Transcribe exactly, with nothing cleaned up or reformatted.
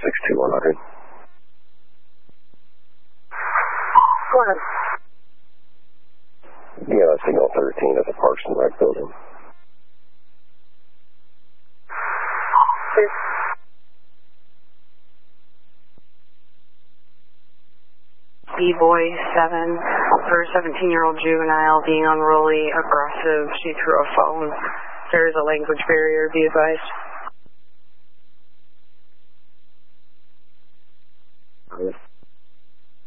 six two one hundred. Go ahead. You got a signal thirteen at the Parks and Rec building. Please. B-boy seven for a seventeen-year-old juvenile being unruly, aggressive. She threw a phone. There is a language barrier, be advised.